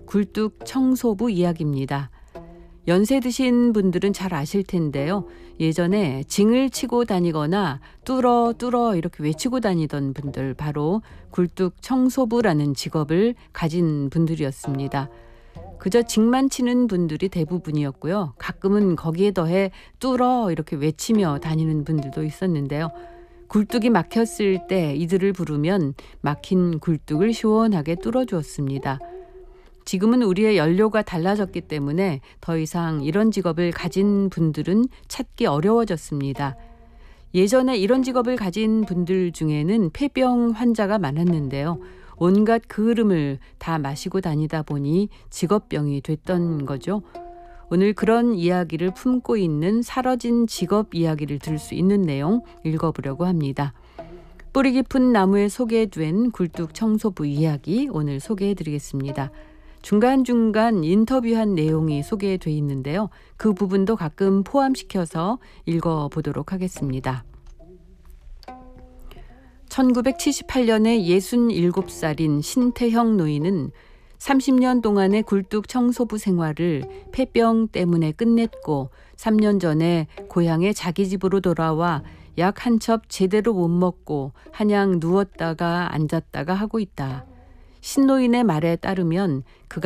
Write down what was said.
굴뚝 청소부 이야기입니다. 연세 드신 분들은 잘 아실 텐데요. 예전에 징을 치고 다니거나 뚫어 뚫어 이렇게 외치고 다니던 분들, 바로 굴뚝 청소부라는 직업을 가진 분들이었습니다. 그저 징만 치는 분들이 대부분이었고요. 가끔은 거기에 더해 뚫어 이렇게 외치며 다니는 분들도 있었는데요. 굴뚝이 막혔을 때 이들을 부르면 막힌 굴뚝을 시원하게 뚫어주었습니다. 지금은 우리의 연료가 달라졌기 때문에 더 이상 이런 직업을 가진 분들은 찾기 어려워졌습니다. 예전에 이런 직업을 가진 분들 중에는 폐병 환자가 많았는데요. 온갖 그을음을 다 마시고 다니다 보니 직업병이 됐던 거죠. 오늘 그런 이야기를 품고 있는 사라진 직업 이야기를 들을 수 있는 내용 읽어보려고 합니다. 뿌리 깊은 나무에 소개된 굴뚝 청소부 이야기, 오늘 소개해드리겠습니다. 중간중간 인터뷰한 내용이 소개되어 있는데요. 그 부분도 가끔 포함시켜서 읽어보도록 하겠습니다. 1978년에 67살인 신태형 노인은 30년 동안의 굴뚝 청소부 생활을 폐병 때문에 끝냈고 3년 전에 고향에 자기 집으로 돌아와 약 한 첩 제대로 못 먹고 한양 누웠다가 앉았다가 하고 있다. 신노인의 말에 따르면 그가